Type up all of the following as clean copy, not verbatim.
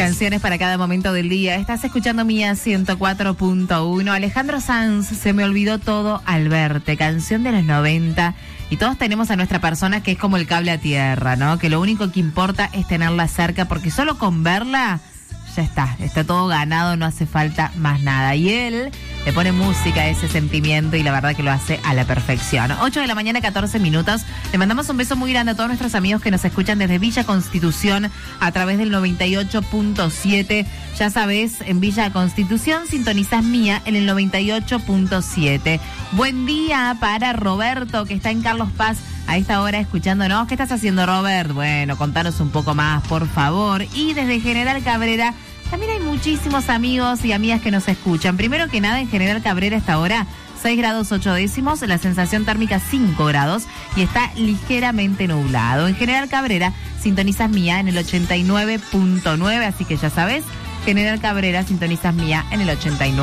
Canciones para cada momento del día. Estás escuchando Mía 104.1. Alejandro Sanz, Se me olvidó todo al verte, canción de los 90. Y todos tenemos a nuestra persona que es como el cable a tierra, ¿no? Que lo único que importa es tenerla cerca, porque solo con verla ya está todo ganado, no hace falta más nada. Y él le pone música a ese sentimiento y la verdad que lo hace a la perfección. 8 de la mañana, 14 minutos. Le mandamos un beso muy grande a todos nuestros amigos que nos escuchan desde Villa Constitución a través del 98.7. Ya sabes, en Villa Constitución sintonizas Mía en el 98.7. Buen día para Roberto, que está en Carlos Paz a esta hora escuchándonos. ¿Qué estás haciendo, Robert? Bueno, contanos un poco más, por favor. Y desde General Cabrera también hay muchísimos amigos y amigas que nos escuchan. Primero que nada, en General Cabrera a esta hora 6 grados 8 décimos, la sensación térmica 5 grados y está ligeramente nublado. En General Cabrera sintonizas Mía en el 89.9, así que ya sabes, General Cabrera sintonizas Mía en el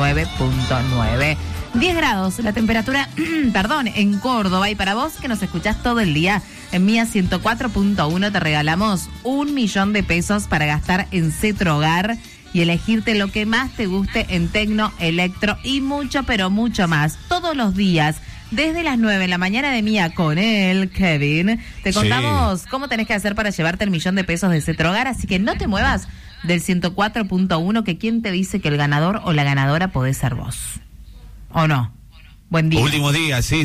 89.9. 10 grados la temperatura, en Córdoba. Y para vos que nos escuchás todo el día, en Mía 104.1 te regalamos 1 millón de pesos para gastar en Cetro Hogar y elegirte lo que más te guste en tecno, electro y mucho, pero mucho más. Todos los días, desde las 9 en la mañana de Mía con él, Kevin, te contamos cómo tenés que hacer para llevarte el 1 millón de pesos de Cetro Hogar, así que no te muevas del 104.1, que quién te dice que el ganador o la ganadora podés ser vos. ¿O no? Buen día. Últimos días, sí,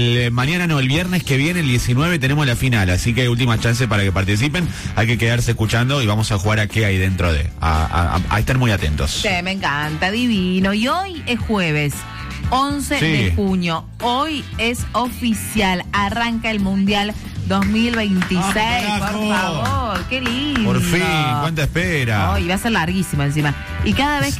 el viernes que viene, el 19, tenemos la final, así que última chance para que participen, hay que quedarse escuchando y vamos a jugar a qué hay dentro de, a estar muy atentos. Sí, me encanta, divino. Y hoy es jueves 11 de junio, hoy es oficial, arranca el Mundial 2026, por favor, qué lindo. Por fin, cuánta espera. Oh, y va a ser larguísimo encima. Y cada vez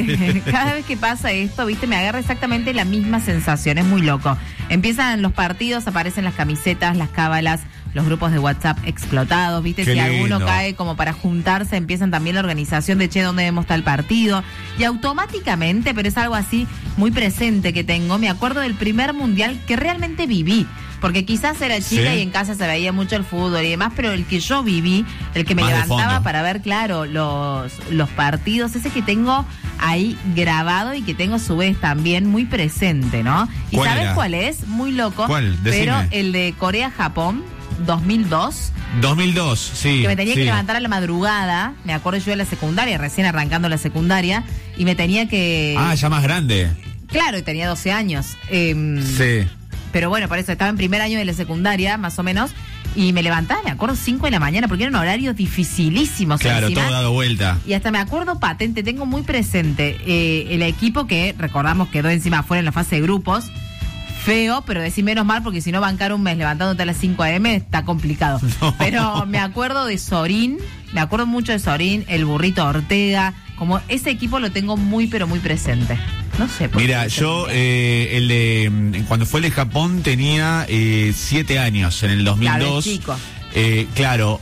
que pasa esto, viste, me agarra exactamente la misma sensación, es muy loco. Empiezan los partidos, aparecen las camisetas, las cábalas, los grupos de WhatsApp explotados, viste, qué si lindo. alguno cae como para juntarse, empiezan también la organización de dónde debemos estar el partido. Y automáticamente, pero es algo así muy presente que tengo, me acuerdo del primer mundial que realmente viví. Porque quizás era chica y en casa se veía mucho el fútbol y demás, pero el que yo viví, el que me más levantaba para ver, claro, los partidos, ese que tengo ahí grabado y que tengo a su vez también muy presente, ¿no? ¿Y sabes era? cuál es? Muy loco. ¿Cuál? Decime. Pero el de Corea-Japón, 2002. 2002, sí. Que me tenía que levantar a la madrugada, me acuerdo yo de la secundaria, recién arrancando la secundaria, y me tenía que... Ya más grande. Claro, y tenía 12 años. Sí. Pero bueno, por eso estaba en primer año de la secundaria, más o menos, y me levantaba, me acuerdo, 5 de la mañana, porque era un horario dificilísimo. Claro, encima, todo dado vuelta. Y hasta me acuerdo patente, tengo muy presente el equipo que, recordamos, quedó encima afuera en la fase de grupos. Feo, pero decir menos mal, porque si no bancar un mes levantándote a las 5 a.m. está complicado. No. Pero me acuerdo de Sorín, me acuerdo mucho de Sorín, el Burrito Ortega, como ese equipo lo tengo muy, pero muy presente. No sé. Mira, yo cuando fue el de Japón tenía 7 años, en el 2002. Claro, chico. Claro,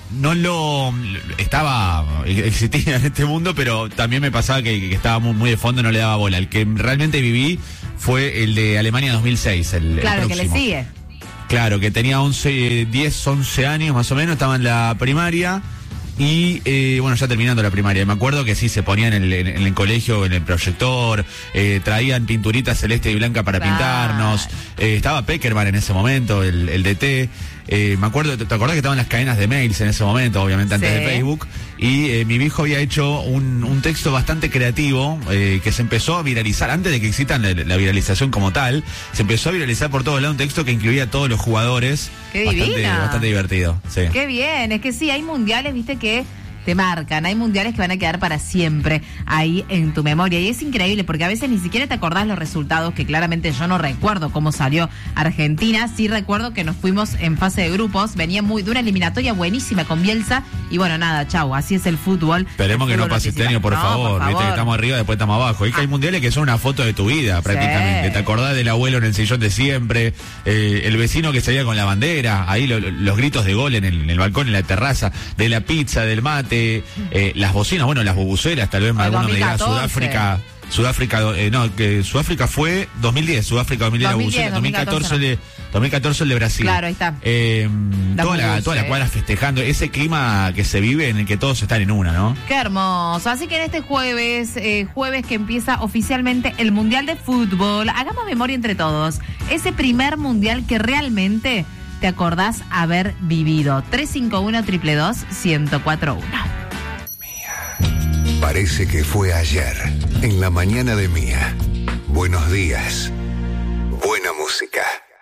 existía en este mundo, pero también me pasaba que estaba muy de fondo, no le daba bola. El que realmente viví fue el de Alemania 2006, claro, el que le sigue. Claro, que tenía 10, 11 años más o menos, estaba en la primaria. Y ya terminando la primaria, me acuerdo que sí se ponían en el colegio, en el proyector, traían pinturitas celeste y blanca para pintarnos, estaba Peckerman en ese momento, el DT, me acuerdo, ¿te acordás que estaban las cadenas de mails en ese momento, obviamente antes de Facebook? Y mi viejo había hecho un texto bastante creativo que se empezó a viralizar, antes de que exista la viralización como tal, se empezó a viralizar por todos lados, un texto que incluía a todos los jugadores. ¡Qué divina! Bastante divertido, sí. ¡Qué bien! Es que sí, hay mundiales, viste, que te marcan, hay mundiales que van a quedar para siempre ahí en tu memoria, y es increíble porque a veces ni siquiera te acordás los resultados, que claramente yo no recuerdo cómo salió Argentina. Sí recuerdo que nos fuimos en fase de grupos, venía de una eliminatoria buenísima con Bielsa, y bueno, nada, chau, así es el fútbol. Esperemos que no pase este año, por favor. Viste que estamos arriba, después estamos abajo. Y que hay mundiales que son una foto de tu vida, prácticamente. Te acordás del abuelo en el sillón de siempre, el vecino que salía con la bandera, ahí los gritos de gol en el balcón, en la terraza, de la pizza, del mate, las bocinas, las bubuceras, tal vez alguno me diga Sudáfrica, Sudáfrica fue 2010, Sudáfrica 2010, 2014 2014 el de Brasil. Claro, ahí está. Toda la cuadra festejando, ese clima que se vive en el que todos están en una, ¿no? Qué hermoso. Así que en este jueves que empieza oficialmente el Mundial de Fútbol, hagamos memoria entre todos. Ese primer Mundial que realmente te acordás haber vivido. 351-222-1041. Parece que fue ayer, en la mañana de Mía. Buenos días. Buena música.